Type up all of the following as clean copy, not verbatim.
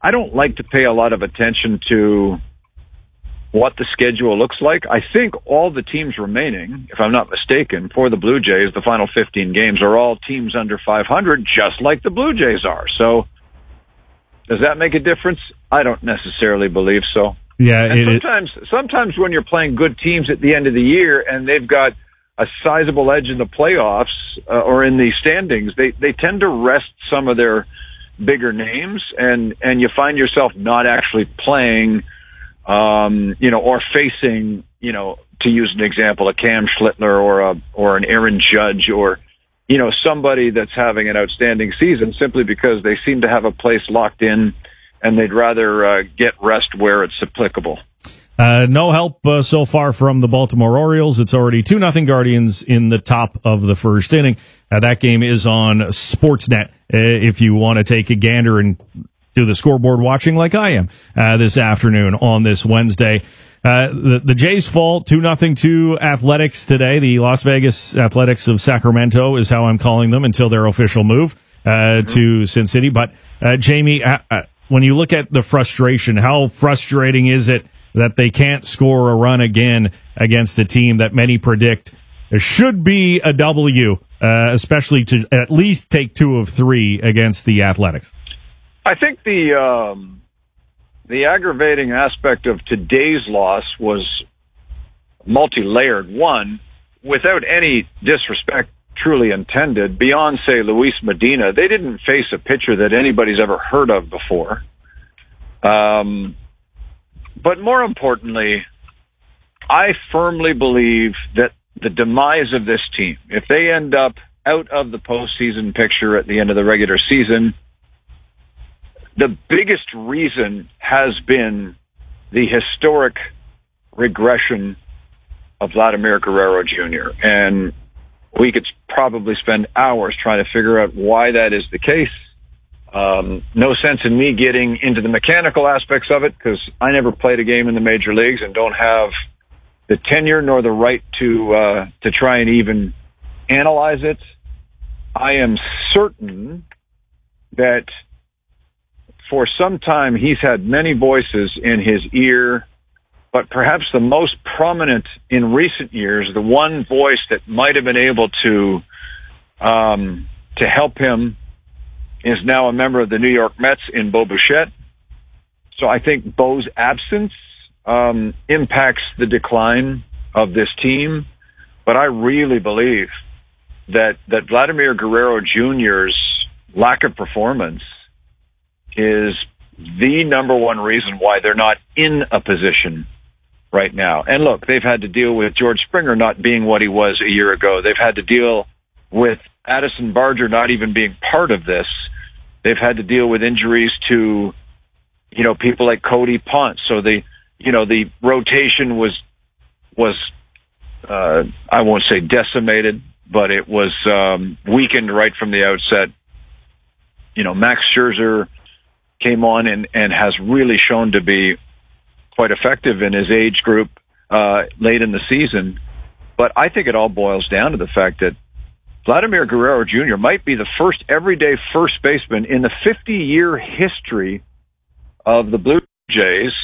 I don't like to pay a lot of attention to what the schedule looks like. I think all the teams remaining, if I'm not mistaken, for the Blue Jays, the final 15 games are all teams under 500, just like the Blue Jays are. So does that make a difference? I don't necessarily believe so. Yeah, sometimes when you're playing good teams at the end of the year and they've got a sizable edge in the playoffs or in the standings, they tend to rest some of their bigger names, and you find yourself not actually playing, or facing, to use an example, a Cam Schlittler or an Aaron Judge or, somebody that's having an outstanding season simply because they seem to have a place locked in and they'd rather get rest where it's applicable. No help so far from the Baltimore Orioles. It's already 2-0 Guardians in the top of the first inning. That game is on Sportsnet if you want to take a gander and do the scoreboard watching like I am this afternoon on this Wednesday. The Jays fall 2-0 to Athletics today. The Las Vegas Athletics of Sacramento is how I'm calling them until their official move to Sin City. But Jamie, when you look at the frustration, how frustrating is it that they can't score a run again against a team that many predict should be a W, especially to at least take 2 of 3 against the Athletics? I think the aggravating aspect of today's loss was multi-layered. One, without any disrespect truly intended, beyond, say, Luis Medina, they didn't face a pitcher that anybody's ever heard of before. But more importantly, I firmly believe that the demise of this team, if they end up out of the postseason picture at the end of the regular season, the biggest reason has been the historic regression of Vladimir Guerrero Jr. And we could probably spend hours trying to figure out why that is the case. No sense in me getting into the mechanical aspects of it because I never played a game in the major leagues and don't have the tenure nor the right to try and even analyze it. I am certain that for some time he's had many voices in his ear, but perhaps the most prominent in recent years, the one voice that might have been able to help him, is now a member of the New York Mets in Bo Bichette. So I think Bo's absence impacts the decline of this team. But I really believe that Vladimir Guerrero Jr.'s lack of performance is the number one reason why they're not in a position right now. And look, they've had to deal with George Springer not being what he was a year ago. They've had to deal with Addison Barger not even being part of this. They've had to deal with injuries to, people like Cody Ponce. So the rotation was I won't say decimated, but it was weakened right from the outset. Max Scherzer came on and has really shown to be quite effective in his age group late in the season. But I think it all boils down to the fact that Vladimir Guerrero Jr. might be the first everyday first baseman in the 50-year history of the Blue Jays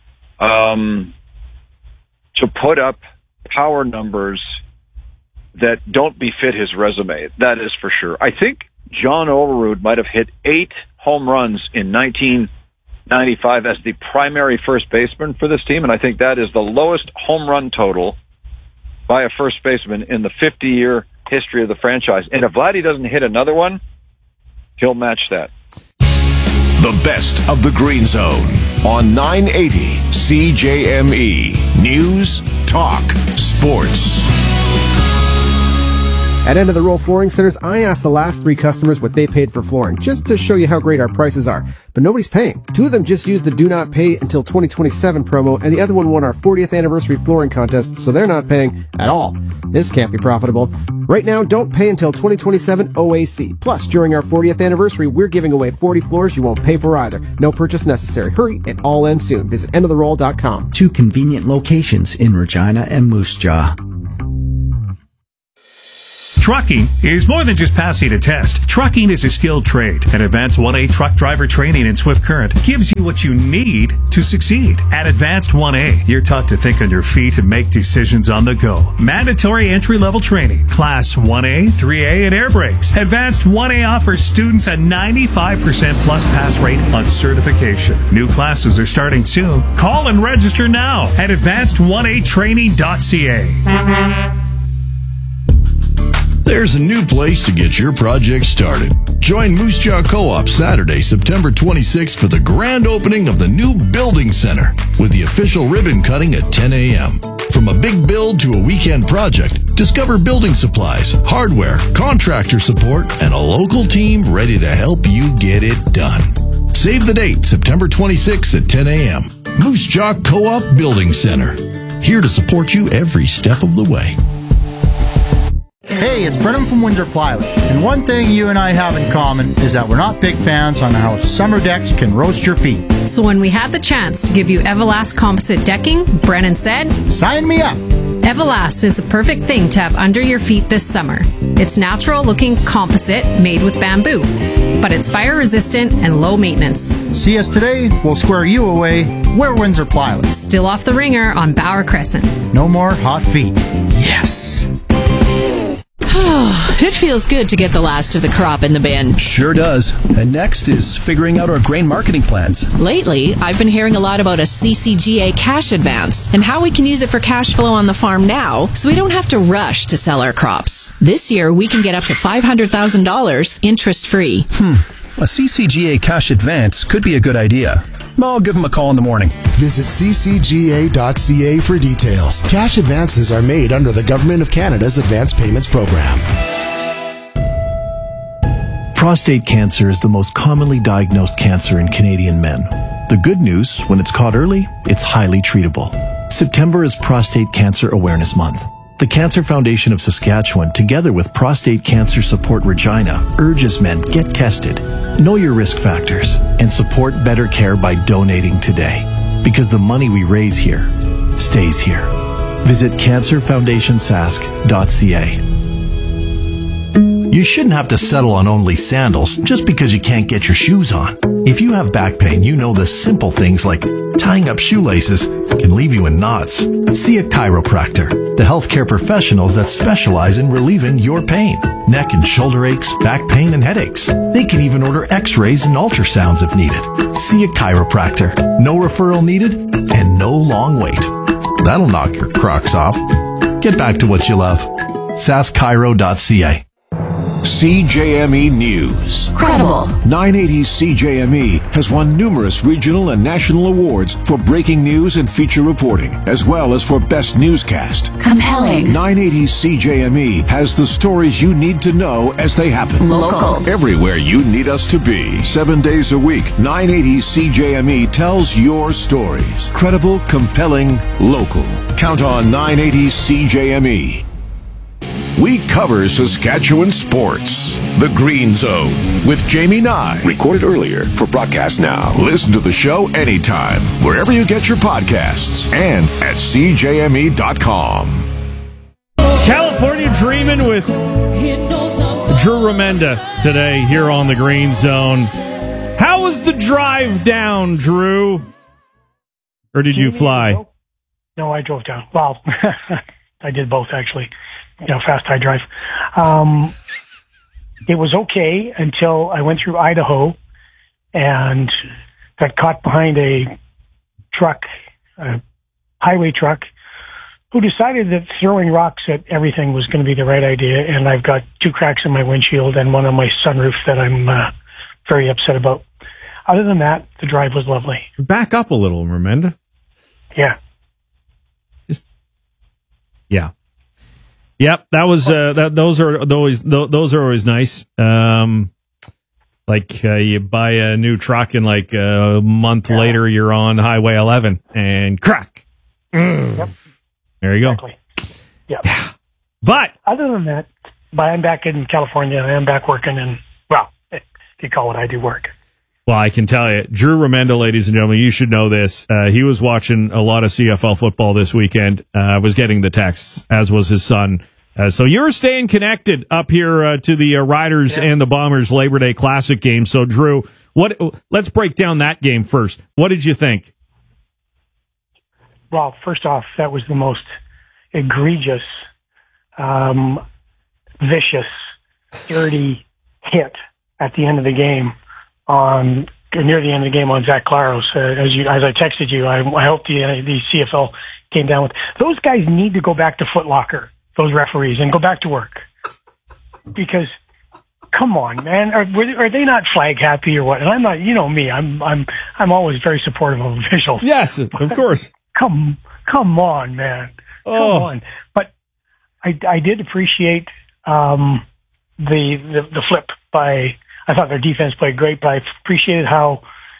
to put up power numbers that don't befit his resume. That is for sure. I think John Overwood might have hit 8 home runs in 1995 as the primary first baseman for this team, and I think that is the lowest home run total by a first baseman in the 50-year history of the franchise. And if Vladdy doesn't hit another one, he'll match that. The best of the Green Zone on 980 CJME. News, talk, sports. At End of the Roll Flooring Centers, I asked the last 3 customers what they paid for flooring, just to show you how great our prices are. But nobody's paying. 2 of them just used the Do Not Pay Until 2027 promo, and the other one won our 40th anniversary flooring contest, so they're not paying at all. This can't be profitable. Right now, don't pay until 2027 OAC. Plus, during our 40th anniversary, we're giving away 40 floors you won't pay for either. No purchase necessary. Hurry, it all ends soon. Visit endoftheroll.com. 2 convenient locations in Regina and Moose Jaw. Trucking is more than just passing a test. Trucking is a skilled trade, and Advanced 1A truck driver training in Swift Current gives you what you need to succeed. At Advanced 1A, you're taught to think on your feet and make decisions on the go. Mandatory entry-level training, Class 1A, 3A, and air brakes. Advanced 1A offers students a 95% plus pass rate on certification. New classes are starting soon. Call and register now at advanced1atraining.ca. There's a new place to get your project started. Join Moose Jaw Co-op Saturday, September 26th for the grand opening of the new Building Center with the official ribbon cutting at 10 a.m. From a big build to a weekend project, discover building supplies, hardware, contractor support, and a local team ready to help you get it done. Save the date, September 26th at 10 a.m. Moose Jaw Co-op Building Center. Here to support you every step of the way. Hey, it's Brennan from Windsor Plywood, and one thing you and I have in common is that we're not big fans on how summer decks can roast your feet. So when we had the chance to give you Everlast composite decking, Brennan said, "Sign me up." Everlast is the perfect thing to have under your feet this summer. It's natural-looking composite made with bamboo, but it's fire-resistant and low maintenance. See us today, we'll square you away. We're Windsor Plywood. Still off the ringer on Bauer Crescent. No more hot feet. Yes. It feels good to get the last of the crop in the bin. Sure does. And next is figuring out our grain marketing plans. Lately, I've been hearing a lot about a CCGA cash advance and how we can use it for cash flow on the farm now so we don't have to rush to sell our crops. This year, we can get up to $500,000 interest-free. A CCGA cash advance could be a good idea. I'll give them a call in the morning. Visit ccga.ca for details. Cash advances are made under the Government of Canada's Advance Payments Program. Prostate cancer is the most commonly diagnosed cancer in Canadian men. The good news, when it's caught early, it's highly treatable. September is Prostate Cancer Awareness Month. The Cancer Foundation of Saskatchewan, together with Prostate Cancer Support Regina, urges men get tested, know your risk factors, and support better care by donating today. Because the money we raise here stays here. Visit cancerfoundationsask.ca. You shouldn't have to settle on only sandals just because you can't get your shoes on. If you have back pain, you know the simple things like tying up shoelaces can leave you in knots. See a chiropractor, the healthcare professionals that specialize in relieving your pain. Neck and shoulder aches, back pain, and headaches. They can even order x-rays and ultrasounds if needed. See a chiropractor. No referral needed and no long wait. That'll knock your Crocs off. Get back to what you love. saskchiro.ca. CJME News. Credible. 980 CJME has won numerous regional and national awards for breaking news and feature reporting, as well as for best newscast. Compelling. 980 CJME has the stories you need to know as they happen. Local. Everywhere you need us to be. 7 days a week, 980 CJME tells your stories. Credible, compelling, local. Count on 980 CJME. We cover Saskatchewan sports. The Green Zone with Jamie Nye. Recorded earlier for broadcast now. Listen to the show anytime, wherever you get your podcasts, and at CJME.com. California Dreamin' with Drew Remenda today here on the Green Zone. How was the drive down, Drew? Or did you fly? No, I drove down. Well, I did both, actually. Fast high drive. It was okay until I went through Idaho and got caught behind a truck, a highway truck, who decided that throwing rocks at everything was going to be the right idea. And I've got 2 cracks in my windshield and one on my sunroof that I'm very upset about. Other than that, the drive was lovely. Back up a little, Remenda. Yeah. Yeah. Yep, that was those are always nice. You buy a new truck and like a month later you're on Highway 11 and crack. Yep. There you exactly. go. Yep. Yeah. But other than that, I'm back in California. I am back working, and if you call it, I do work. Well, I can tell you, Drew Remenda, ladies and gentlemen, you should know this. He was watching a lot of CFL football this weekend. Was getting the texts, as was his son, So you're staying connected up here to the Riders and the Bombers Labor Day Classic game. So, Drew, let's break down that game first. What did you think? Well, first off, that was the most egregious, vicious, dirty hit at the end of the game near the end of the game on Zach Claros. As I texted you, I hope the CFL came down with those guys need to go back to Foot Locker, those referees, and go back to work. Because, come on, man, are they not flag happy or what? And I'm not, you know me, I'm always very supportive of officials. Yes, of course. Come on, man. Come on. But I did appreciate the flip by. I thought their defense played great, but I appreciated how,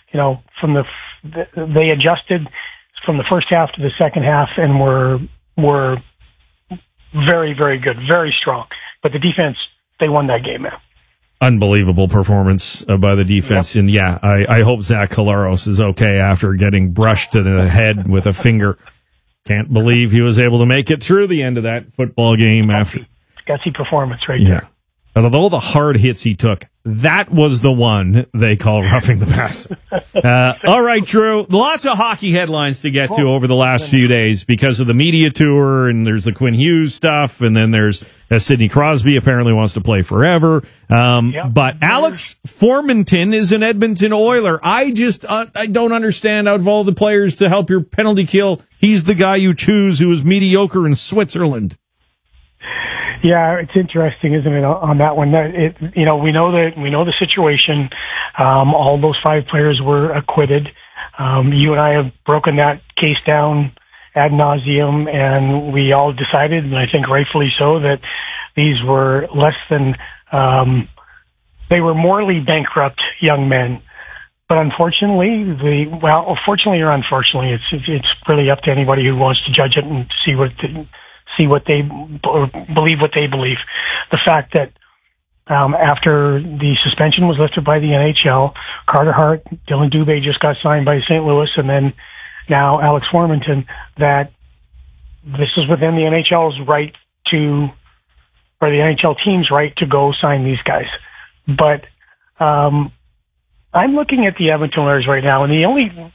they adjusted from the first half to the second half and were very, very good, very strong. But the defense, they won that game, man. Unbelievable performance by the defense. Yep. And yeah, I hope Zach Claros is okay after getting brushed to the head with a finger. Can't believe he was able to make it through the end of that football game after. Gutsy performance right there. Although the hard hits he took, that was the one they call roughing the passer. All right, Drew. Lots of hockey headlines to get to over the last few days because of the media tour, and there's the Quinn Hughes stuff, and then there's Sidney Crosby apparently wants to play forever. But Alex Formenton is an Edmonton Oiler. I don't understand out of all the players to help your penalty kill, he's the guy you choose who is mediocre in Switzerland. Yeah, it's interesting, isn't it, on that one? We know the situation. All those 5 players were acquitted. You and I have broken that case down ad nauseum, and we all decided, and I think rightfully so, that these were less than they were morally bankrupt young men. But unfortunately, fortunately or unfortunately, it's really up to anybody who wants to judge it and see what they believe. The fact that after the suspension was lifted by the NHL, Carter Hart, Dylan Dubé just got signed by St. Louis, and then now Alex Formenton, that this is within the NHL's right to, or the NHL team's right to go sign these guys. But I'm looking at the Edmonton Oilers right now, and the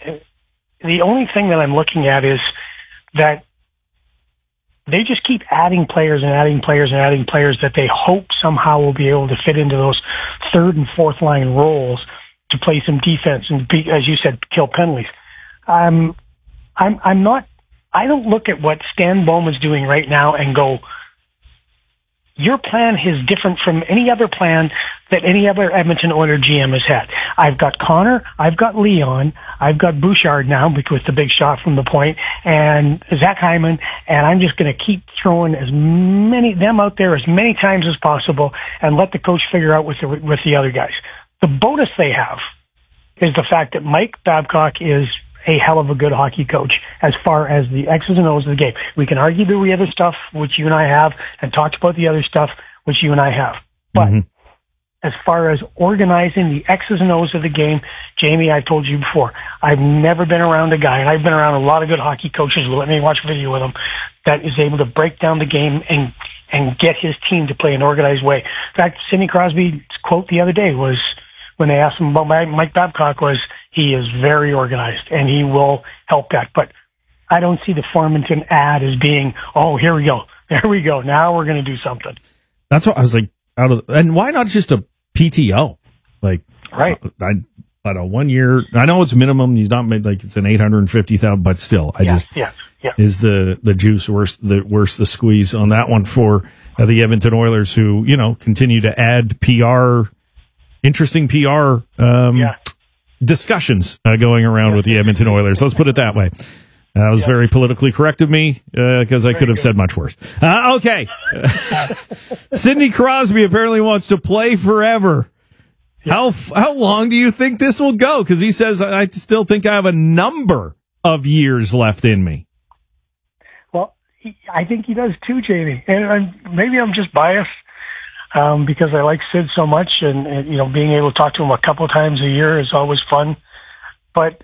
only thing that I'm looking at is that they just keep adding players and adding players and adding players that they hope somehow will be able to fit into those third and fourth line roles to play some defense and be, as you said, kill penalties. I'm not. I don't look at what Stan Bowman's doing right now and go, your plan is different from any other plan that any other Edmonton Oilers GM has had. I've got Connor, I've got Leon, I've got Bouchard now with the big shot from the point, and Zach Hyman, and I'm just going to keep throwing them out there as many times as possible and let the coach figure out with the other guys. The bonus they have is the fact that Mike Babcock is a hell of a good hockey coach as far as the X's and O's of the game. We can argue the other stuff, which you and I have, and talk about the other stuff, which you and I have. But as far as organizing the X's and O's of the game, Jamie, I told you before, I've never been around a guy, and I've been around a lot of good hockey coaches who let me watch video with them, that is able to break down the game and get his team to play an organized way. In fact, Sidney Crosby's quote the other day was, when they asked him about Mike Babcock, was, he is very organized, and he will help that. But I don't see the Formenton ad as being, oh, here we go. There we go. Now we're going to do something. That's what I was like, and why not just a PTO? Like, right. I don't know, 1 year. I know it's minimum. He's not made like it's an $850,000, but still, is the juice worse the squeeze on that one for the Edmonton Oilers, who, continue to add interesting PR, discussions going around with the Edmonton Oilers. Let's put it that way. That was very politically correct of me because I could have said much worse. Okay. Sidney Crosby apparently wants to play forever. How long do you think this will go? Because he says, I still think I have a number of years left in me. Well, I think he does too, Jamie. And maybe I'm just biased. Because I like Sid so much, and being able to talk to him a couple of times a year is always fun. But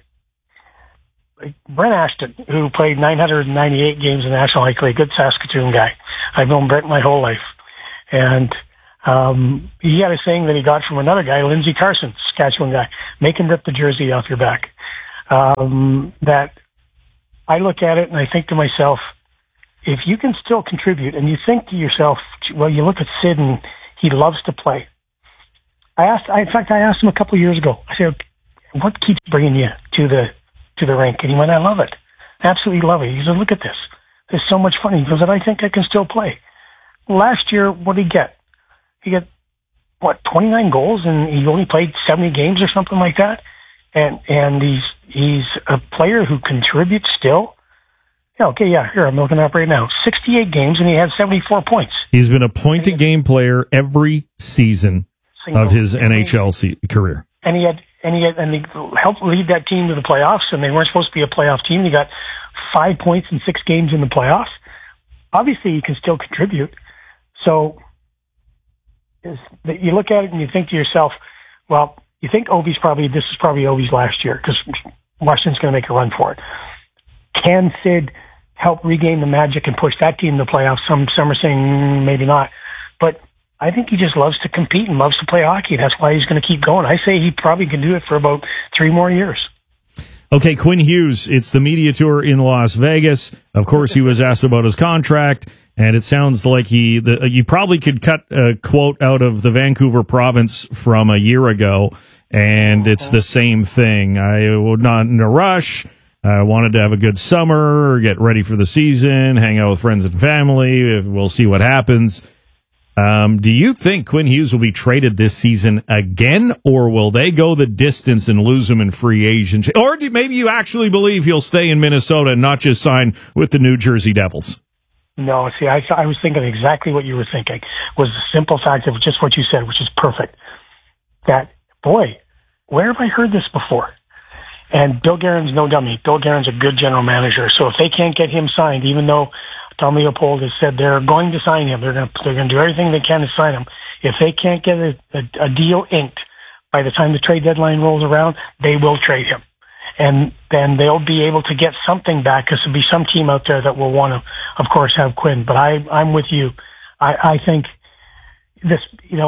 like Brent Ashton, who played 998 games in the National Hockey League, good Saskatoon guy. I've known Brent my whole life. And he had a saying that he got from another guy, Lindsey Carson, Saskatchewan guy, make him rip the jersey off your back. That I look at it and I think to myself, if you can still contribute, and you think to yourself, well, you look at Sid and he loves to play. I asked him a couple of years ago, I said, what keeps bringing you to the rink? And he went, I love it. Absolutely love it. He said, look at this. There's so much fun. He goes, and I think I can still play. Last year, what did he get? He got, 29 goals, and he only played 70 games or something like that. And he's a player who contributes still. Yeah, okay, yeah, here, I'm looking up right now. 68 games, and he had 74 points. He's been a point-a-game player every season of his NHL career. And he helped lead that team to the playoffs, and they weren't supposed to be a playoff team. He got 5 points in 6 games in the playoffs. Obviously, he can still contribute. So you look at it and you think to yourself, well, you think this is probably Ovi's last year because Washington's going to make a run for it. Can Sid help regain the magic and push that team to the playoffs? Some are saying maybe not. But I think he just loves to compete and loves to play hockey. That's why he's going to keep going. I say he probably can do it for about 3 more years. Okay, Quinn Hughes, it's the media tour in Las Vegas. Of course, he was asked about his contract, and it sounds like you probably could cut a quote out of the Vancouver province from a year ago, and it's the same thing. I was not in a rush. I wanted to have a good summer, get ready for the season, hang out with friends and family. We'll see what happens. Do you think Quinn Hughes will be traded this season again, or will they go the distance and lose him in free agency? Or maybe you actually believe he'll stay in Minnesota and not just sign with the New Jersey Devils? No, see, I was thinking exactly what you were thinking. Was the simple fact of just what you said, which is perfect. That, boy, where have I heard this before? And Bill Guerin's no dummy. Bill Guerin's a good general manager. So if they can't get him signed, even though Tom Leopold has said they're going to sign him, they're going to do everything they can to sign him. If they can't get a deal inked by the time the trade deadline rolls around, they will trade him. And then they'll be able to get something back because there'll be some team out there that will want to, of course, have Quinn. But I'm with you. I think this,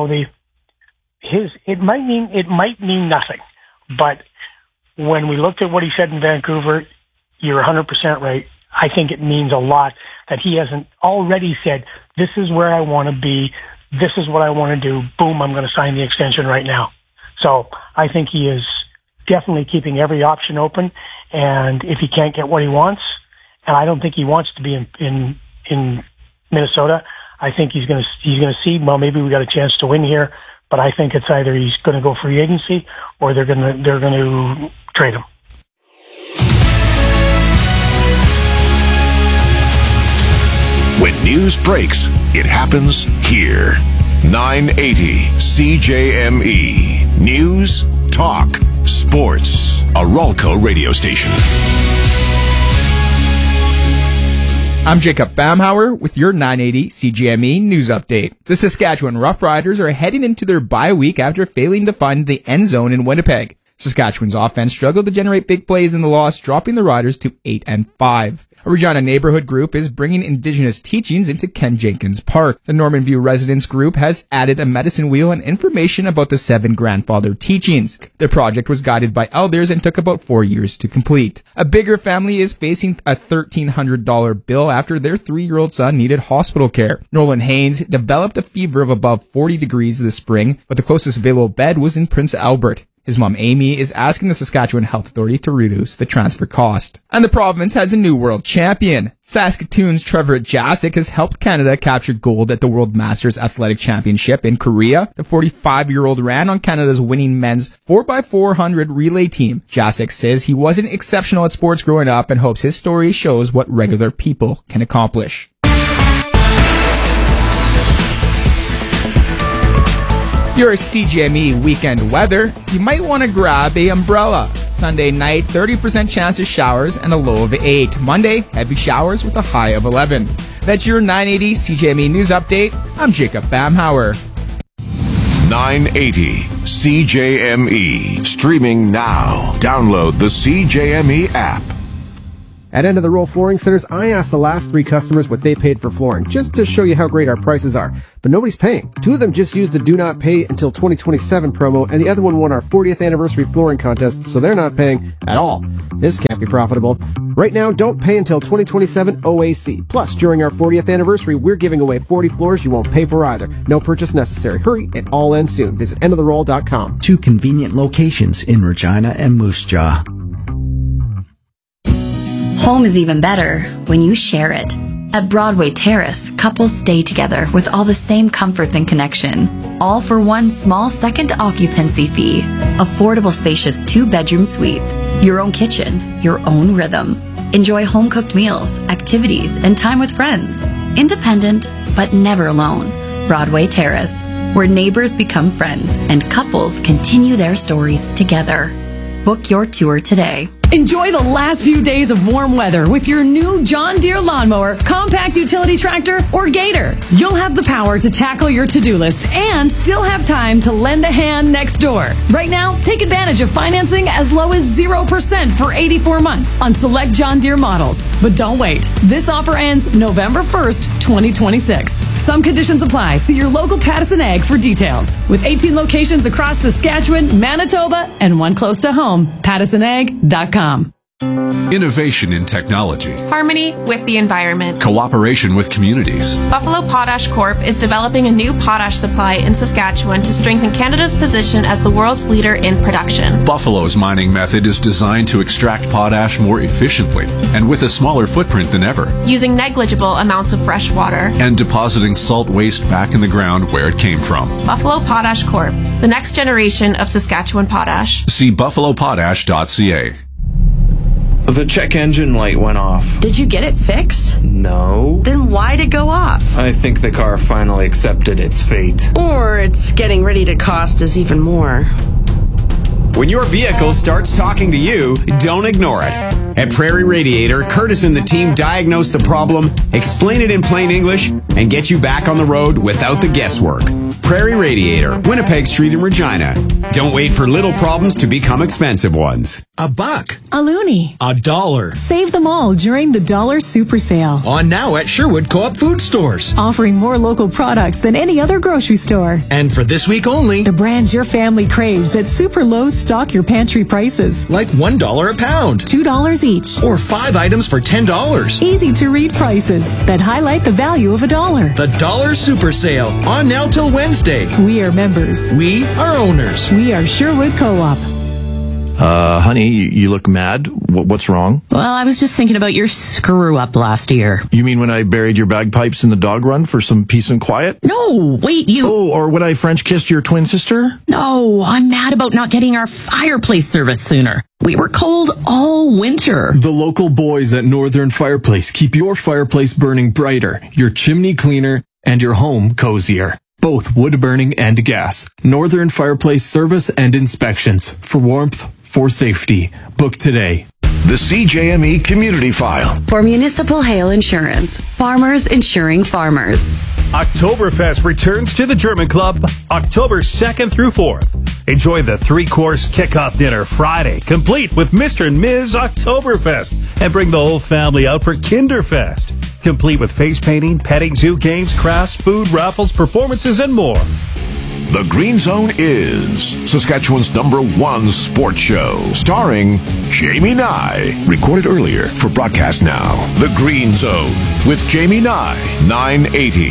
it might mean nothing, but when we looked at what he said in Vancouver, you're 100% right. I think it means a lot that he hasn't already said, this is where I want to be, this is what I want to do, boom, I'm going to sign the extension right now. So I think he is definitely keeping every option open, and if he can't get what he wants, and I don't think he wants to be in Minnesota, I think he's going to see, well, maybe we got a chance to win here, but I think it's either he's going to go free agency or they're going to trade him. When news breaks, it happens here. 980 CJME. News, talk, sports. A Ralco radio station. I'm Jacob Bamhauer with your 980 CJME news update. The Saskatchewan Roughriders are heading into their bye week after failing to find the end zone in Winnipeg. Saskatchewan's offense struggled to generate big plays in the loss, dropping the Riders to 8-5. A Regina neighborhood group is bringing Indigenous teachings into Ken Jenkins Park. The Norman View Residents Group has added a medicine wheel and information about the 7 grandfather teachings. The project was guided by elders and took about 4 years to complete. A bigger family is facing a $1,300 bill after their 3-year-old son needed hospital care. Nolan Haynes developed a fever of above 40 degrees this spring, but the closest available bed was in Prince Albert. His mom, Amy, is asking the Saskatchewan Health Authority to reduce the transfer cost. And the province has a new world champion. Saskatoon's Trevor Jasic has helped Canada capture gold at the World Masters Athletic Championship in Korea. The 45-year-old ran on Canada's winning men's 4x400 relay team. Jasic says he wasn't exceptional at sports growing up and hopes his story shows what regular people can accomplish. Your CJME weekend weather, you might want to grab a umbrella. Sunday night, 30% chance of showers and a low of 8. Monday, heavy showers with a high of 11. That's your 980 CJME news update. I'm Jacob Bamhauer. 980 CJME. Streaming now. Download the CJME app. At End of the Roll Flooring Centers, I asked the last 3 customers what they paid for flooring, just to show you how great our prices are. But nobody's paying. 2 of them just used the Do Not Pay Until 2027 promo, and the other one won our 40th anniversary flooring contest, so they're not paying at all. This can't be profitable. Right now, don't pay until 2027 OAC. Plus, during our 40th anniversary, we're giving away 40 floors you won't pay for either. No purchase necessary. Hurry, it all ends soon. Visit endoftheroll.com. 2 convenient locations in Regina and Moose Jaw. Home is even better when you share it. At Broadway Terrace, couples stay together with all the same comforts and connection, all for one small second occupancy fee. Affordable, spacious 2-bedroom suites, your own kitchen, your own rhythm. Enjoy home-cooked meals, activities, and time with friends. Independent, but never alone. Broadway Terrace, where neighbors become friends and couples continue their stories together. Book your tour today. Enjoy the last few days of warm weather with your new John Deere lawnmower, compact utility tractor, or Gator. You'll have the power to tackle your to-do list and still have time to lend a hand next door. Right now, take advantage of financing as low as 0% for 84 months on select John Deere models. But don't wait. This offer ends November 1st, 2026. Some conditions apply. See your local Pattison Ag for details. With 18 locations across Saskatchewan, Manitoba, and one close to home, PattisonAg.com. Innovation in technology. Harmony with the environment. Cooperation with communities. Buffalo Potash Corp is developing a new potash supply in Saskatchewan to strengthen Canada's position as the world's leader in production. Buffalo's mining method is designed to extract potash more efficiently and with a smaller footprint than ever. Using negligible amounts of fresh water. And depositing salt waste back in the ground where it came from. Buffalo Potash Corp, the next generation of Saskatchewan potash. See buffalopotash.ca. The check engine light went off. Did you get it fixed? No. Then why'd it go off? I think the car finally accepted its fate. Or it's getting ready to cost us even more. When your vehicle starts talking to you, don't ignore it. At Prairie Radiator, Curtis and the team diagnose the problem, explain it in plain English, and get you back on the road without the guesswork. Prairie Radiator, Winnipeg Street in Regina. Don't wait for little problems to become expensive ones. $1. A loonie. $1. Save them all during the Dollar Super Sale. On now at Sherwood Co-op Food Stores. Offering more local products than any other grocery store. And for this week only, the brands your family craves at super low stock your pantry prices. Like $1 a pound. $2 each. Or 5 items for $10. Easy to read prices that highlight the value of $1. The Dollar Super Sale. On now till Wednesday. We are members. We are owners. We are Sherwood Co-op. Honey, you look mad. What's wrong? Well, I was just thinking about your screw-up last year. You mean when I buried your bagpipes in the dog run for some peace and quiet? No, wait, you... Oh, or when I French kissed your twin sister? No, I'm mad about not getting our fireplace service sooner. We were cold all winter. The local boys at Northern Fireplace keep your fireplace burning brighter, your chimney cleaner, and your home cozier. Both wood burning and gas. Northern Fireplace service and inspections. For warmth, for safety. Book today. The CJME Community File. For Municipal Hail Insurance. Farmers insuring farmers. Oktoberfest returns to the German Club October 2nd through 4th. Enjoy the 3-course kickoff dinner Friday, complete with Mr. and Ms. Oktoberfest. And bring the whole family out for Kinderfest, complete with face painting, petting zoo games, crafts, food, raffles, performances, and more. The Green Zone is Saskatchewan's #1 sports show, starring Jamie Nye. Recorded earlier for broadcast now. The Green Zone with Jamie Nye, 980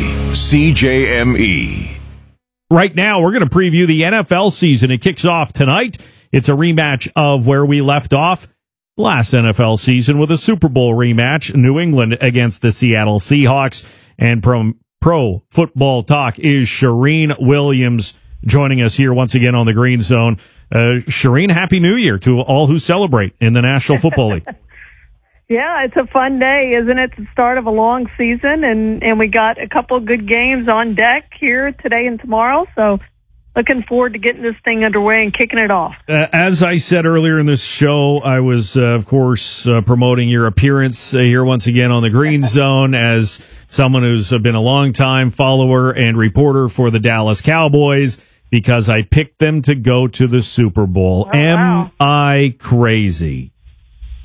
CJME. Right now, we're going to preview the NFL season. It kicks off tonight. It's a rematch of where we left off last NFL season with a Super Bowl rematch, New England against the Seattle Seahawks. And from Pro Football Talk is Shireen Williams joining us here once again on the Green Zone. Shireen, Happy New Year to all who celebrate in the National Football League. Yeah, it's a fun day, isn't it? It's the start of a long season, and we got a couple good games on deck here today and tomorrow, so looking forward to getting this thing underway and kicking it off. As I said earlier in this show, I was, of course, promoting your appearance here once again on the Green Zone as someone who's been a long-time follower and reporter for the Dallas Cowboys because I picked them to go to the Super Bowl. Oh, wow. Am I crazy? No,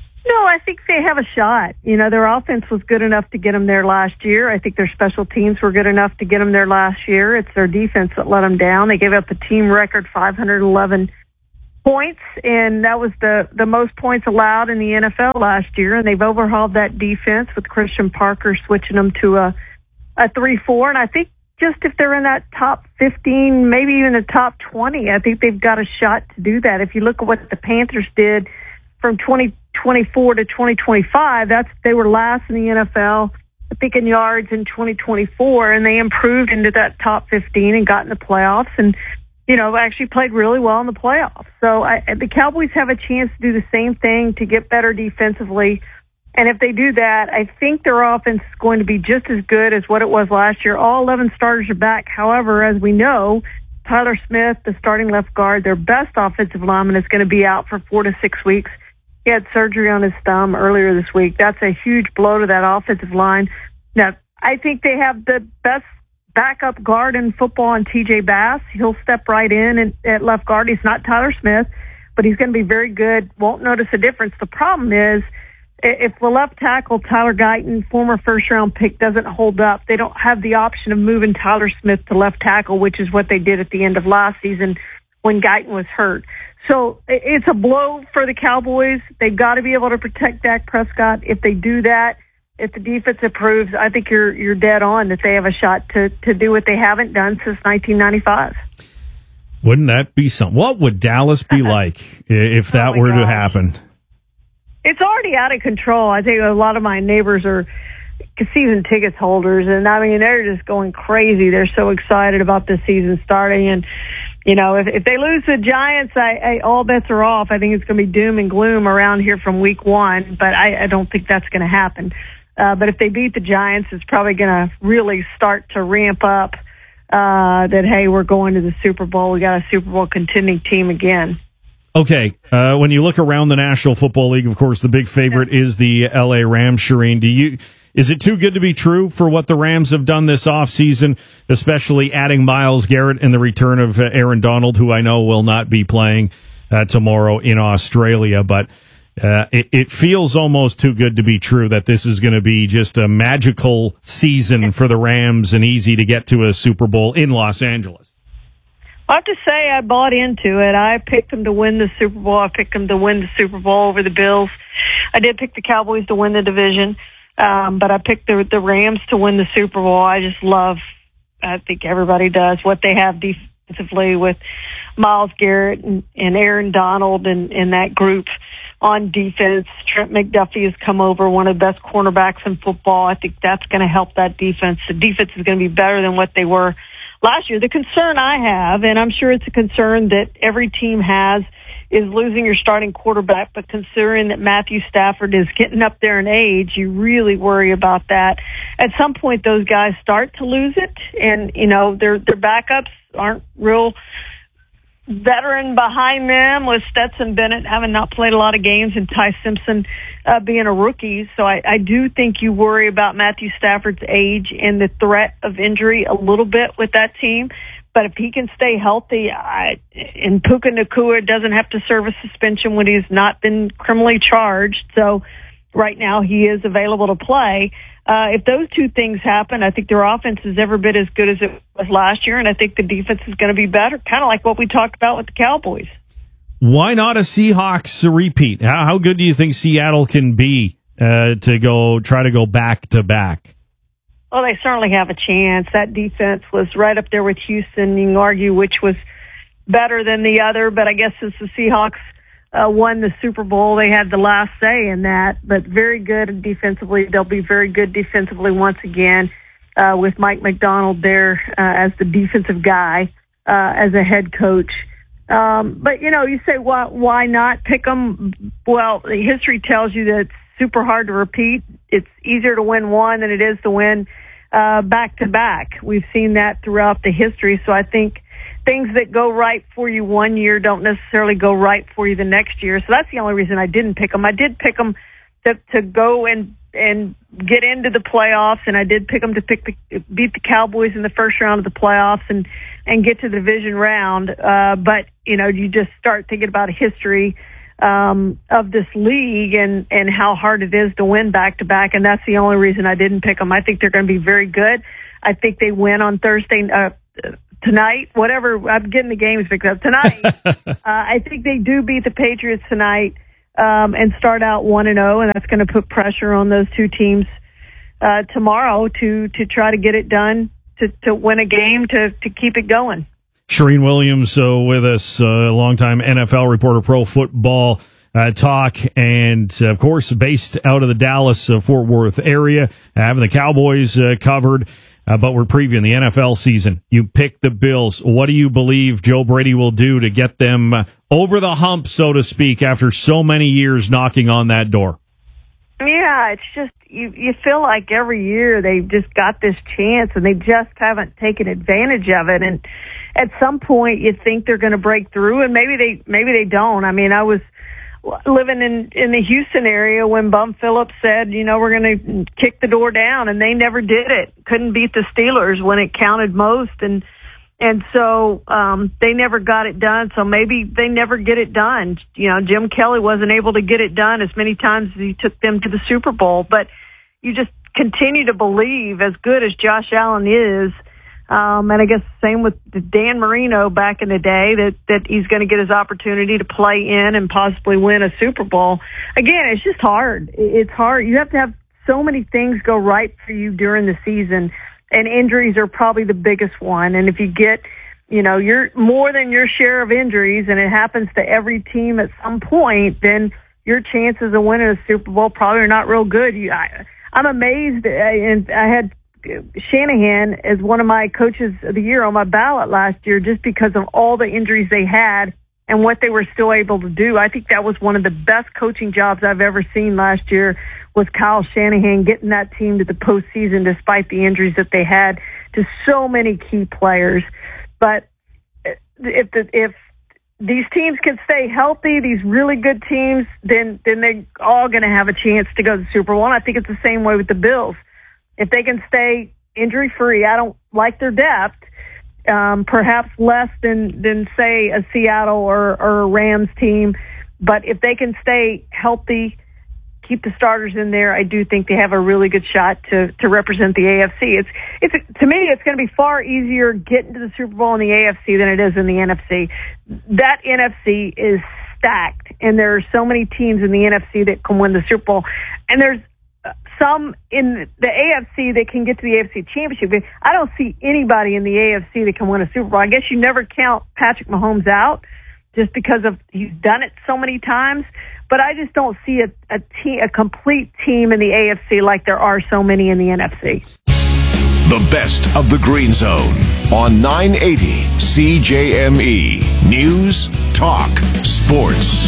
I think they have a shot. Their offense was good enough to get them there last year. I think their special teams were good enough to get them there last year. It's their defense that let them down. They gave up a team record 511 points, and that was the most points allowed in the NFL last year. And they've overhauled that defense with Christian Parker switching them to a 3-4. And I think just if they're in that top 15, maybe even the top 20, I think they've got a shot to do that. If you look at what the Panthers did from 2024 to 2025, they were last in the NFL, I think, in yards in 2024, and they improved into that top 15 and got in the playoffs and, actually played really well in the playoffs. So the Cowboys have a chance to do the same thing, to get better defensively. And if they do that, I think their offense is going to be just as good as what it was last year. All 11 starters are back. However, as we know, Tyler Smith, the starting left guard, their best offensive lineman, is going to be out for 4 to 6 weeks. He had surgery on his thumb earlier this week. That's a huge blow to that offensive line. Now, I think they have the best backup guard in football in TJ Bass. He'll step right in at left guard. He's not Tyler Smith, but he's going to be very good. Won't notice a difference. The problem is, if the left tackle, Tyler Guyton, former first-round pick, doesn't hold up, they don't have the option of moving Tyler Smith to left tackle, which is what they did at the end of last season when Guyton was hurt. So it's a blow for the Cowboys. They've got to be able to protect Dak Prescott. If they do that, if the defense improves, I think you're dead on that they have a shot to do what they haven't done since 1995. Wouldn't that be something? What would Dallas be like if that were to happen? It's already out of control. I think a lot of my neighbors are season tickets holders, and they're just going crazy. They're so excited about this season starting, and if they lose the Giants, all bets are off. I think it's going to be doom and gloom around here from week 1, but I don't think that's going to happen. But if they beat the Giants, it's probably going to really start to ramp up that, hey, we're going to the Super Bowl. We got a Super Bowl contending team again. Okay, when you look around the National Football League, of course, the big favorite is the L.A. Rams. Shireen, is it too good to be true for what the Rams have done this offseason, especially adding Myles Garrett and the return of Aaron Donald, who I know will not be playing tomorrow in Australia, but it feels almost too good to be true that this is going to be just a magical season for the Rams and easy to get to a Super Bowl in Los Angeles. I have to say I bought into it. I picked them to win the Super Bowl. I picked them to win the Super Bowl over the Bills. I did pick the Cowboys to win the division, but I picked the Rams to win the Super Bowl. I think everybody does, what they have defensively with Myles Garrett and Aaron Donald and that group on defense. Trent McDuffie has come over, one of the best cornerbacks in football. I think that's going to help that defense. The defense is going to be better than what they were last year. The concern I have, and I'm sure it's a concern that every team has, is losing your starting quarterback, but considering that Matthew Stafford is getting up there in age, you really worry about that. At some point, those guys start to lose it, and, their backups aren't real veteran behind them, with Stetson Bennett having not played a lot of games and Ty Simpson being a rookie. So I do think you worry about Matthew Stafford's age and the threat of injury a little bit with that team. But if he can stay healthy, and Puka Nacua doesn't have to serve a suspension when he's not been criminally charged, so right now he is available to play. If those two things happen, I think their offense is every bit as good as it was last year, and I think the defense is going to be better, kind of like what we talked about with the Cowboys. Why not a Seahawks repeat? How good do you think Seattle can be to try to go back to back? Well, they certainly have a chance. That defense was right up there with Houston. You can argue which was better than the other, but I guess since the Seahawks won the Super Bowl, they had the last say in that. But very good defensively. They'll be very good defensively once again with Mike McDonald there as the defensive guy, as a head coach. But, you say, why not pick them? Well, history tells you that it's super hard to repeat. It's easier to win one than it is to win back-to-back. We've seen that throughout the history. So I think things that go right for you one year don't necessarily go right for you the next year. So that's the only reason I didn't pick them. I did pick them to go and get into the playoffs, and I did pick them to beat the Cowboys in the first round of the playoffs and get to the division round. But, you just start thinking about history. of this league and how hard it is to win back-to-back, and that's the only reason I didn't pick them. I think they're going to be very good. I think they win on Thursday, tonight, whatever. I'm getting the games mixed up. Tonight, I think they do beat the Patriots tonight and start out 1-0, and that's going to put pressure on those two teams tomorrow to try to get it done, to win a game, to keep it going. Shereen Williams with us, longtime NFL reporter, Pro Football Talk, and of course based out of the Dallas-Fort Worth area, having the Cowboys covered, but we're previewing the NFL season. You picked the Bills. What do you believe Joe Brady will do to get them over the hump, so to speak, after so many years knocking on that door? Yeah, it's just you feel like every year they've just got this chance and they just haven't taken advantage of it. And at some point you think they're going to break through, and maybe they don't. I mean, I was living in the Houston area when Bum Phillips said, we're going to kick the door down, and they never did it. Couldn't beat the Steelers when it counted most, and so they never got it done. So maybe they never get it done. Jim Kelly wasn't able to get it done as many times as he took them to the Super Bowl. But you just continue to believe, as good as Josh Allen is, and I guess the same with Dan Marino back in the day, that he's going to get his opportunity to play in and possibly win a Super Bowl. Again, it's just hard. It's hard. You have to have so many things go right for you during the season, and injuries are probably the biggest one. And if you get, you're more than your share of injuries, and it happens to every team at some point, then your chances of winning a Super Bowl probably are not real good. I'm amazed, and I had Shanahan as one of my coaches of the year on my ballot last year just because of all the injuries they had and what they were still able to do. I think that was one of the best coaching jobs I've ever seen last year, was Kyle Shanahan getting that team to the postseason despite the injuries that they had to so many key players. But if these teams can stay healthy, these really good teams, then they're all going to have a chance to go to the Super Bowl. And I think it's the same way with the Bills. If they can stay injury-free, I don't like their depth, perhaps less than say, a Seattle or a Rams team. But if they can stay healthy, keep the starters in there, I do think they have a really good shot to represent the AFC. To me, it's going to be far easier getting to the Super Bowl in the AFC than it is in the NFC. That NFC is stacked, and there are so many teams in the NFC that can win the Super Bowl. And there's some in the AFC that can get to the AFC Championship. I don't see anybody in the AFC that can win a Super Bowl. I guess you never count Patrick Mahomes out just because of he's done it so many times. But I just don't see a complete team in the AFC like there are so many in the NFC. The best of the Green Zone on 980 CJME. News, talk, sports.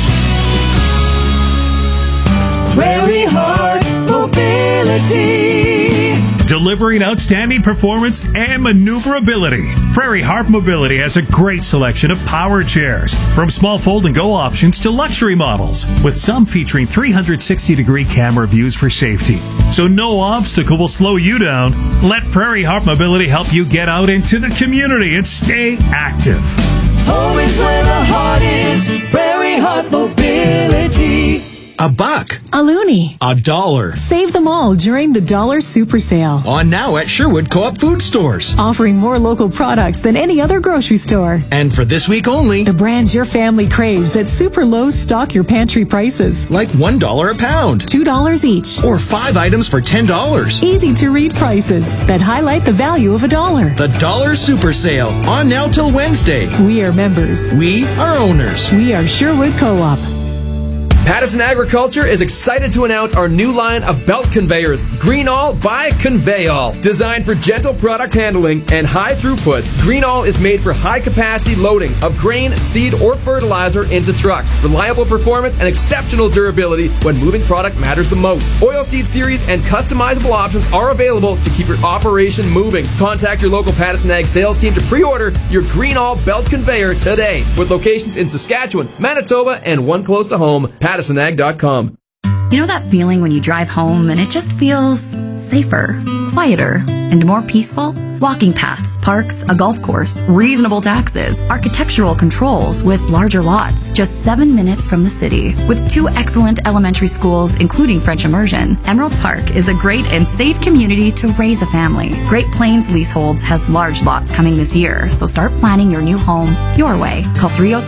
Prairie Heart Mobility. Delivering outstanding performance and maneuverability. Prairie Heart Mobility has a great selection of power chairs, from small fold and go options to luxury models, with some featuring 360-degree camera views for safety. So no obstacle will slow you down. Let Prairie Heart Mobility help you get out into the community and stay active. Home is where the heart is. Prairie Heart Mobility. $1, a loonie, $1. Save them all during the Dollar Super Sale. On now at Sherwood Co-op Food Stores. Offering more local products than any other grocery store. And for this week only, the brands your family craves at super low stock your pantry prices. Like $1 a pound. $2 each. Or 5 items for $10. Easy to read prices that highlight the value of $1. The Dollar Super Sale. On now till Wednesday. We are members. We are owners. We are Sherwood Co-op. Patterson Agriculture is excited to announce our new line of belt conveyors, Greenall by Conveyall. Designed for gentle product handling and high throughput, Greenall is made for high-capacity loading of grain, seed, or fertilizer into trucks. Reliable performance and exceptional durability when moving product matters the most. Oilseed series and customizable options are available to keep your operation moving. Contact your local Patterson Ag sales team to pre-order your Greenall belt conveyor today, with locations in Saskatchewan, Manitoba, and one close to home, PattersonAg.com. You know that feeling when you drive home and it just feels safer, quieter and more peaceful? Walking paths, parks, a golf course, reasonable taxes, architectural controls with larger lots, just 7 minutes from the city. With 2 excellent elementary schools, including French immersion, Emerald Park is a great and safe community to raise a family. Great Plains Leaseholds has large lots coming this year, so start planning your new home your way. Call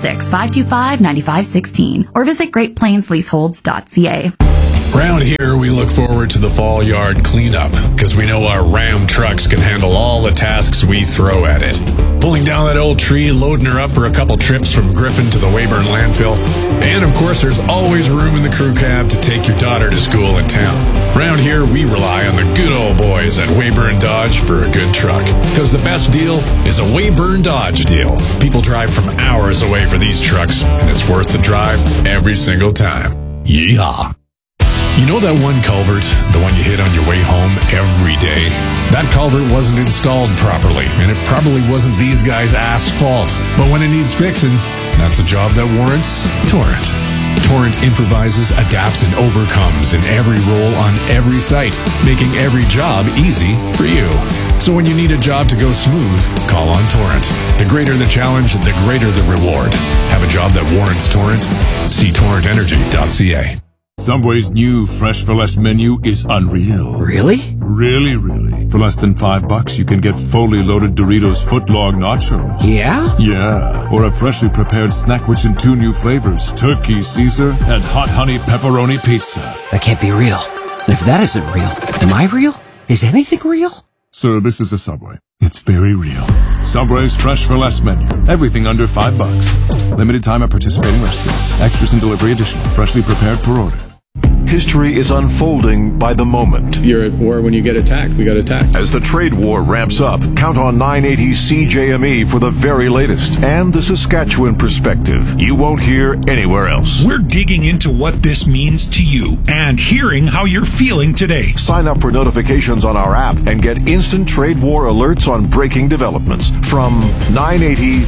306-525-9516 or visit greatplainsleaseholds.ca. Around here, we look forward to the fall yard cleanup because we know our Ram trucks can handle all the tasks we throw at it. Pulling down that old tree, loading her up for a couple trips from Griffin to the Weyburn landfill. And of course, there's always room in the crew cab to take your daughter to school in town. Around here, we rely on the good old boys at Weyburn Dodge for a good truck. Because the best deal is a Weyburn Dodge deal. People drive from hours away for these trucks, and it's worth the drive every single time. Yeehaw. You know that one culvert, the one you hit on your way home every day? That culvert wasn't installed properly, and it probably wasn't these guys' asphalt. But when it needs fixing, that's a job that warrants Torrent. Torrent improvises, adapts, and overcomes in every role on every site, making every job easy for you. So when you need a job to go smooth, call on Torrent. The greater the challenge, the greater the reward. Have a job that warrants Torrent? See torrentenergy.ca. Subway's new Fresh for Less menu is unreal. Really? Really. For less than $5, you can get fully loaded Doritos footlong nachos. Yeah? Yeah. Or a freshly prepared snack rich in 2 new flavors, Turkey Caesar and Hot Honey Pepperoni Pizza. That can't be real. And if that isn't real, am I real? Is anything real? Sir, this is a Subway. It's very real. Subway's Fresh for Less menu. Everything under $5. Limited time at participating restaurants. Extras and delivery additional. Freshly prepared per order. History is unfolding by the moment. You're at war when you get attacked. We got attacked. As the trade war ramps up, count on 980 CJME for the very latest and the Saskatchewan perspective you won't hear anywhere else. We're digging into what this means to you and hearing how you're feeling today. Sign up for notifications on our app and get instant trade war alerts on breaking developments from 980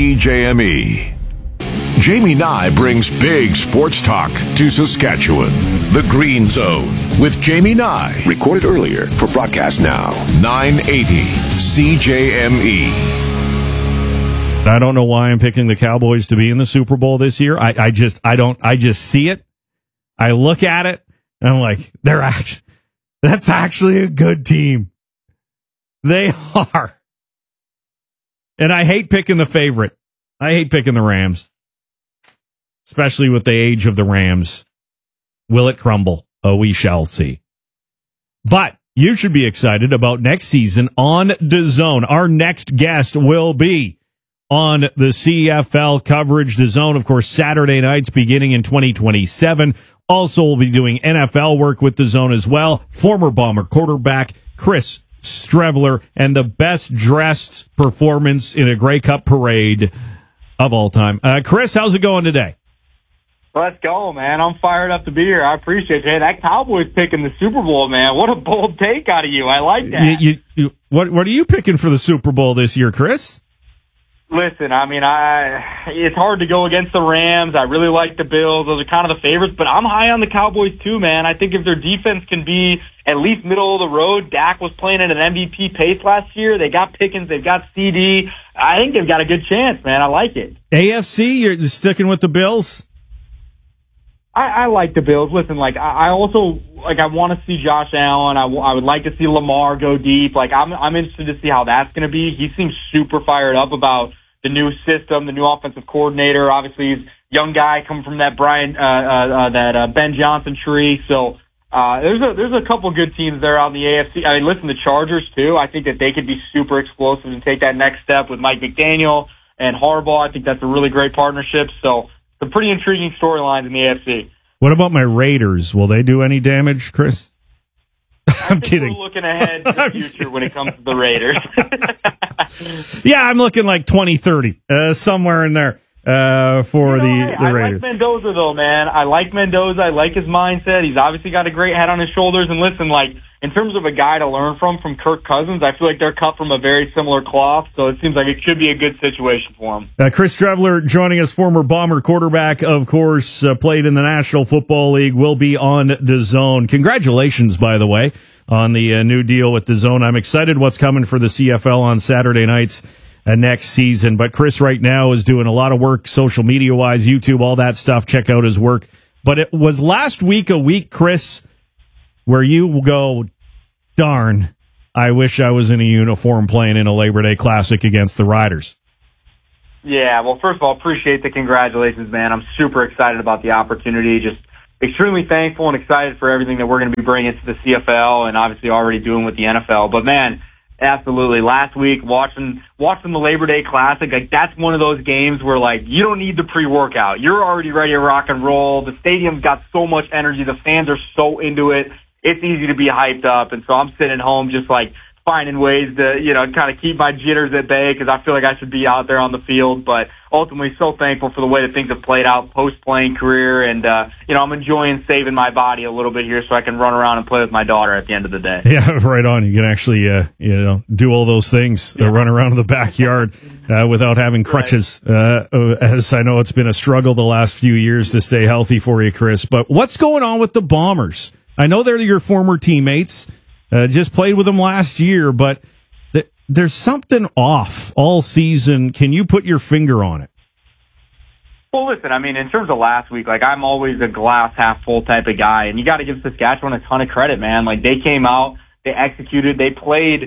CJME. Jamie Nye brings big sports talk to Saskatchewan. The Green Zone with Jamie Nye. Recorded earlier for broadcast now. 980 CJME. I don't know why I'm picking the Cowboys to be in the Super Bowl this year. I just see it. I look at it and I'm like, that's actually a good team. They are. And I hate picking the favorite. I hate picking the Rams. Especially with the age of the Rams. Will it crumble? Oh, we shall see. But you should be excited about next season on DAZN. Our next guest will be on the CFL coverage. DAZN, of course, Saturday nights beginning in 2027. Also, we'll be doing NFL work with DAZN as well. Former Bomber quarterback Chris Streveler and the best dressed performance in a Grey Cup parade of all time. Chris, how's it going today? Let's go, man. I'm fired up to be here. I appreciate it. Hey, that Cowboys picking the Super Bowl, man. What a bold take out of you. I like that. What are you picking for the Super Bowl this year, Chris? Listen, I mean, it's hard to go against the Rams. I really like the Bills. Those are kind of the favorites, but I'm high on the Cowboys too, man. I think if their defense can be at least middle of the road, Dak was playing at an MVP pace last year. They got Pickens, they've got CD. I think they've got a good chance, man. I like it. AFC, you're sticking with the Bills? I like the Bills. Listen, I also I want to see Josh Allen. I would like to see Lamar go deep. I'm interested to see how that's going to be. He seems super fired up about the new system, the new offensive coordinator. Obviously, he's a young guy coming from that Ben Johnson tree. So there's a couple good teams there on the AFC. I mean, listen, the Chargers too. I think that they could be super explosive and take that next step with Mike McDaniel and Harbaugh. I think that's a really great partnership. So some pretty intriguing storylines in the AFC. What about my Raiders? Will they do any damage, Chris? I'm kidding. We're looking ahead to the future when it comes to the Raiders. Yeah, I'm looking like 2030, somewhere in there. for the I Raiders. like Mendoza, though, man. I like Mendoza. I like his mindset. He's obviously got a great head on his shoulders. And listen, like, in terms of a guy to learn from Kirk Cousins, I feel like they're cut from a very similar cloth, so it seems like it could be a good situation for him. Chris Streveler joining us, former Bomber quarterback, of course, played in the National Football League, will be on DAZN. Congratulations, by the way, on the new deal with DAZN. I'm excited what's coming for the CFL on Saturday nights next season. But Chris right now is doing a lot of work social media-wise, YouTube, all that stuff. Check out his work. But it was last week a week, Chris, where you go, darn, I wish I was in a uniform playing in a Labor Day Classic against the Riders. Yeah, well, first of all, appreciate the congratulations, man. I'm super excited about the opportunity. Just extremely thankful and excited for everything that we're going to be bringing to the CFL and obviously already doing with the NFL. But, man, absolutely. Last week, watching the Labor Day Classic, like, that's one of those games where, like, you don't need the pre-workout. You're already ready to rock and roll. The stadium's got so much energy. The fans are so into it. It's easy to be hyped up, and so I'm sitting home just, like, finding ways to, kind of keep my jitters at bay because I feel like I should be out there on the field. But ultimately, so thankful for the way that things have played out post-playing career, and, I'm enjoying saving my body a little bit here so I can run around and play with my daughter at the end of the day. Yeah, right on. You can actually, do all those things, run around in the backyard without having crutches, as I know it's been a struggle the last few years to stay healthy for you, Chris. But what's going on with the Bombers? I know they're your former teammates, just played with them last year, but there's something off all season. Can you put your finger on it? Well, listen, I mean, in terms of last week, like, I'm always a glass half full type of guy, and you got to give Saskatchewan a ton of credit, man. Like, they came out, they executed, they played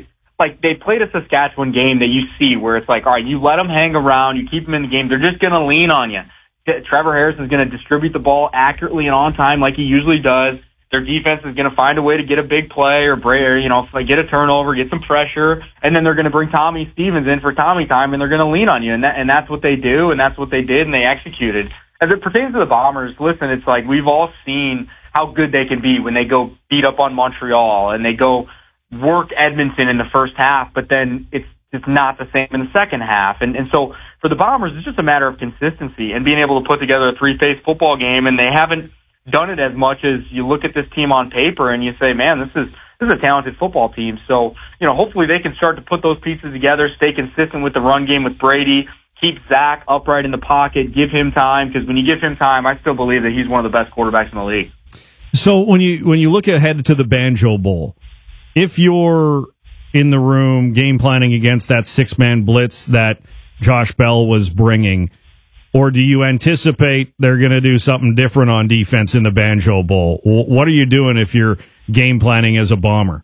a Saskatchewan game that you see where it's like, all right, you let them hang around, you keep them in the game, they're just going to lean on you. Trevor Harris is going to distribute the ball accurately and on time like he usually does. Their defense is going to find a way to get a big play or get a turnover, get some pressure, and then they're going to bring Tommy Stevens in for Tommy time, and they're going to lean on you. And that's what they do, and that's what they did, and they executed. As it pertains to the Bombers, listen, it's like we've all seen how good they can be when they go beat up on Montreal and they go work Edmonton in the first half, but then it's not the same in the second half. And so for the Bombers, it's just a matter of consistency and being able to put together a three-phase football game, and they haven't done it as much as you look at this team on paper and you say, man, this is a talented football team. So, hopefully they can start to put those pieces together, stay consistent with the run game with Brady, keep Zach upright in the pocket, give him time, because when you give him time, I still believe that he's one of the best quarterbacks in the league. So when you look ahead to the Banjo Bowl, if you're in the room game planning against that six-man blitz that Josh Bell was bringing, or do you anticipate they're going to do something different on defense in the Banjo Bowl? What are you doing if you're game planning as a Bomber?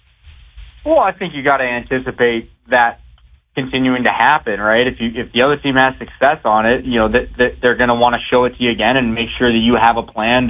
Well, I think you got to anticipate that continuing to happen, right? If the other team has success on it, that they're going to want to show it to you again and make sure that you have a plan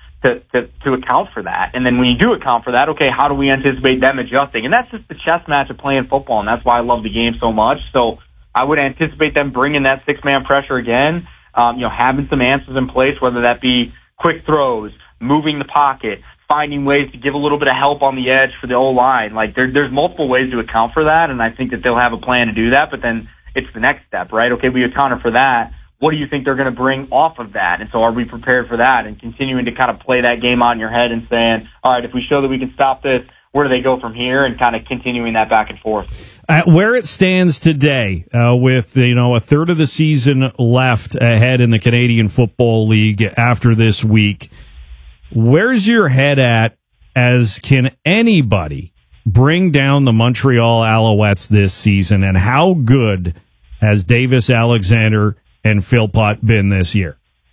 to account for that. And then when you do account for that, okay, how do we anticipate them adjusting? And that's just the chess match of playing football, and that's why I love the game so much. So I would anticipate them bringing that six-man pressure again, having some answers in place, whether that be quick throws, moving the pocket, finding ways to give a little bit of help on the edge for the O-line. Like, there's multiple ways to account for that, and I think that they'll have a plan to do that, but then it's the next step, right? Okay, we accounted for that. What do you think they're going to bring off of that? And so are we prepared for that? And continuing to kind of play that game out in your head and saying, all right, if we show that we can stop this, where do they go from here, and kind of continuing that back and forth. Where it stands today, with a third of the season left ahead in the Canadian Football League after this week, where's your head at as can anybody bring down the Montreal Alouettes this season, and how good has Davis Alexander and Philpott been this year?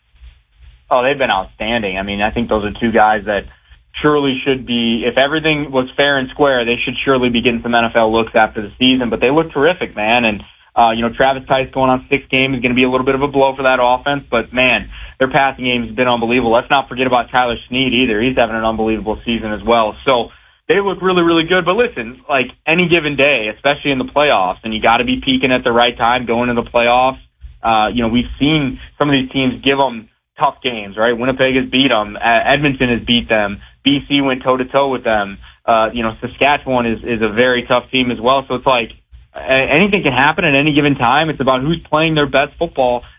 Oh, they've been outstanding. I mean, I think those are two guys that surely should be, if everything was fair and square, they should surely be getting some NFL looks after the season. But they look terrific, man. And, Travis Tice going on 6 games is going to be a little bit of a blow for that offense. But, man, their passing game has been unbelievable. Let's not forget about Tyler Snead either. He's having an unbelievable season as well. So they look really, really good. But listen, like any given day, especially in the playoffs, and you got to be peaking at the right time going into the playoffs. We've seen some of these teams give them tough games, right? Winnipeg has beat them. Edmonton has beat them. BC went toe-to-toe with them. Saskatchewan is a very tough team as well. So it's like anything can happen at any given time. It's about who's playing their best football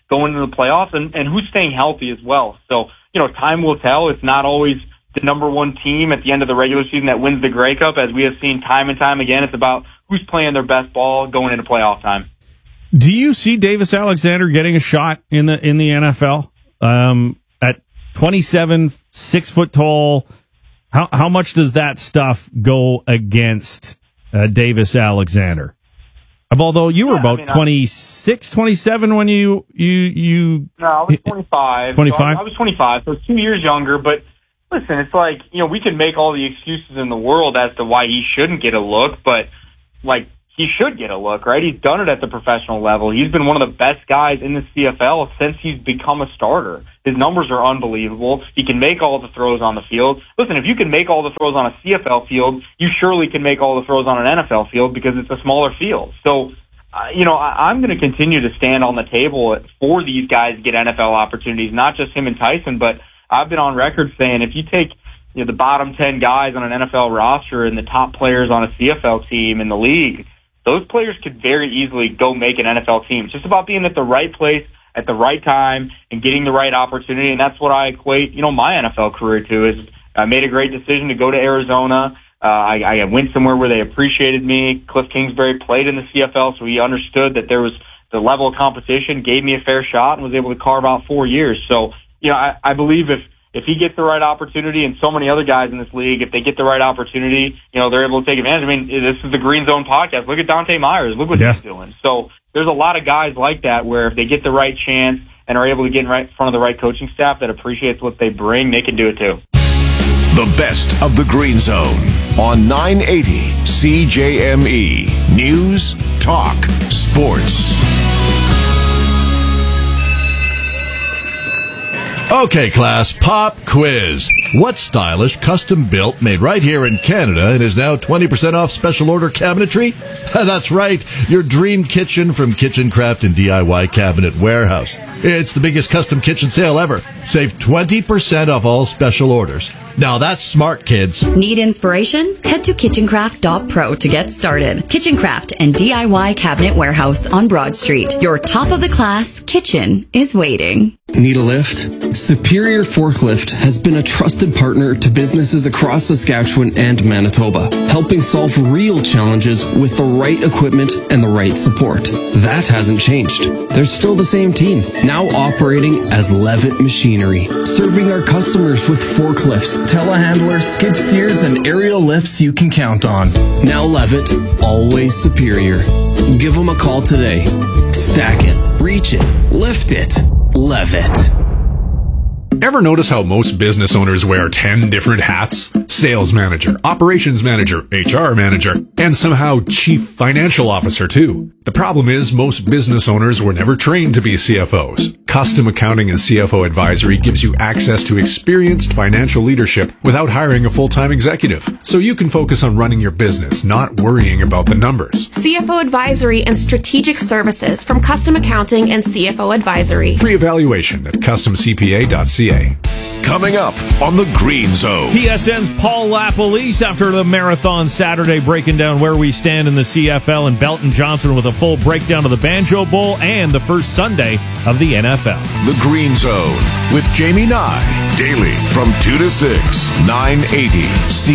going into the playoffs, and who's staying healthy as well. So, time will tell. It's not always the number one team at the end of the regular season that wins the Grey Cup, as we have seen time and time again. It's about who's playing their best ball going into playoff time. Do you see Davis Alexander getting a shot in the NFL? At 27, 6 foot tall, how much does that stuff go against Davis Alexander? Although you were 26, 27 when you No, I was 25. 25? I was 25, so 2 years younger. But listen, it's like, we can make all the excuses in the world as to why he shouldn't get a look, but he should get a look, right? He's done it at the professional level. He's been one of the best guys in the CFL since he's become a starter. His numbers are unbelievable. He can make all the throws on the field. Listen, if you can make all the throws on a CFL field, you surely can make all the throws on an NFL field because it's a smaller field. So, I'm going to continue to stand on the table for these guys to get NFL opportunities, not just him and Tyson, but I've been on record saying if you take the bottom 10 guys on an NFL roster and the top players on a CFL team in the league, those players could very easily go make an NFL team. It's just about being at the right place at the right time and getting the right opportunity, and that's what I equate, my NFL career to. Is I made a great decision to go to Arizona. I went somewhere where they appreciated me. Cliff Kingsbury played in the CFL, so he understood that there was the level of competition, gave me a fair shot, and was able to carve out 4 years. So, I believe if he gets the right opportunity, and so many other guys in this league, if they get the right opportunity, they're able to take advantage. I mean, this is the Green Zone podcast. Look at Dante Myers. Look what he's doing. So there's a lot of guys like that where if they get the right chance and are able to get in front of the right coaching staff that appreciates what they bring, they can do it too. The best of the Green Zone on 980 CJME. News, talk, sports. Okay, class, pop quiz. What stylish, custom-built, made right here in Canada and is now 20% off special order cabinetry? That's right, your dream kitchen from Kitchen Craft and DIY Cabinet Warehouse. It's the biggest custom kitchen sale ever. Save 20% off all special orders. Now that's smart, kids. Need inspiration? Head to kitchencraft.pro to get started. Kitchen Craft and DIY Cabinet Warehouse on Broad Street. Your top-of-the-class kitchen is waiting. Need a lift? Superior Forklift has been a trusted partner to businesses across Saskatchewan and Manitoba, helping solve real challenges with the right equipment and the right support. That hasn't changed. They're still the same team, now operating as Levitt Machinery, serving our customers with forklifts, telehandlers, skid steers, and aerial lifts you can count on. Now Levitt, always superior. Give them a call today. Stack it, reach it, lift it. Levitt. Ever notice how most business owners wear 10 different hats? Sales manager, operations manager, HR manager, and somehow chief financial officer too. The problem is most business owners were never trained to be CFOs. Custom Accounting and CFO Advisory gives you access to experienced financial leadership without hiring a full-time executive, so you can focus on running your business, not worrying about the numbers. CFO Advisory and Strategic Services from Custom Accounting and CFO Advisory. Free evaluation at customcpa.ca. Coming up on the Green Zone. TSN's Paul LaPolice after the Marathon Saturday, breaking down where we stand in the CFL, and Belton Johnson with a full breakdown of the Banjo Bowl and the first Sunday of the NFL. The Green Zone with Jamie Nye. Daily from 2 to 6, 980 C.